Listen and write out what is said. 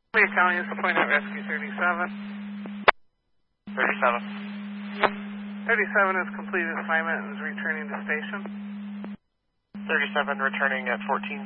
Columbia County is the point at rescue 37. 37. 37 has completed assignment and is returning to station. 37 returning at 14.